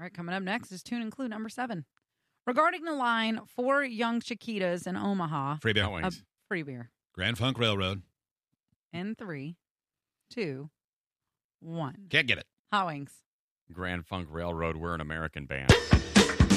right, coming up next is Tune and Clue number 7. Regarding the line, 4 young Chiquitas in Omaha. Free beer. Free beer. Grand Funk Railroad. In 3, 2, 1. Can't get it. Hot Wings. Grand Funk Railroad, we're an American band.